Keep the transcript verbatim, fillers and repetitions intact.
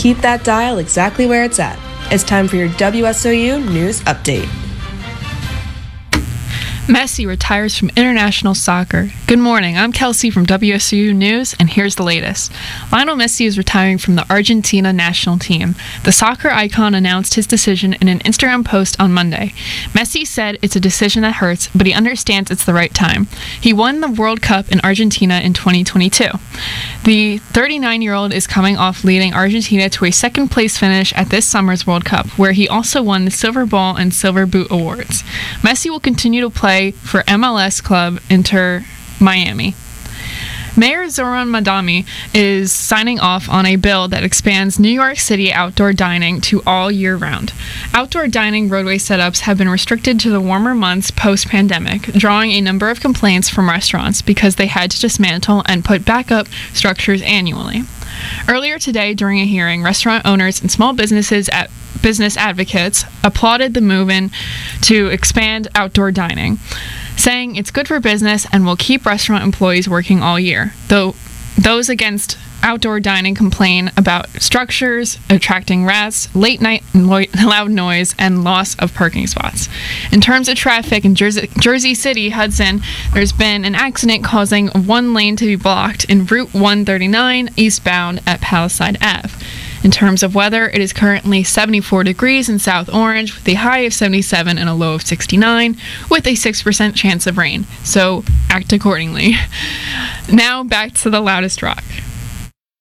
keep that dial exactly where it's at. It's time for your W S O U News Update. Messi retires from international soccer. Good morning, I'm Kelsey from W S O U News, and here's the latest. Lionel Messi is retiring from the Argentina national team. The soccer icon announced his decision in an Instagram post on Monday. Messi said it's a decision that hurts, but he understands it's the right time. He won the World Cup in Argentina in twenty twenty-two. The thirty-nine-year-old is coming off leading Argentina to a second-place finish at this summer's World Cup, where he also won the Silver Ball and Silver Boot awards. Messi will continue to play for M L S club Inter Miami. Mayor Zoran Madami is signing off on a bill that expands New York City outdoor dining to all year round. Outdoor dining roadway setups have been restricted to the warmer months post-pandemic, drawing a number of complaints from restaurants because they had to dismantle and put back up structures annually. Earlier today, during a hearing, restaurant owners and small businesses at business advocates applauded the move-in to expand outdoor dining, saying it's good for business and will keep restaurant employees working all year, though those against outdoor dining complain about structures, attracting rats, late-night lo- loud noise, and loss of parking spots. In terms of traffic in Jersey, Jersey City, Hudson, there's been an accident causing one lane to be blocked in Route one thirty-nine eastbound at Palisade Avenue. In terms of weather, it is currently seventy-four degrees in South Orange with a high of seventy-seven and a low of sixty-nine with a six percent chance of rain. So act accordingly. Now back to the loudest rock.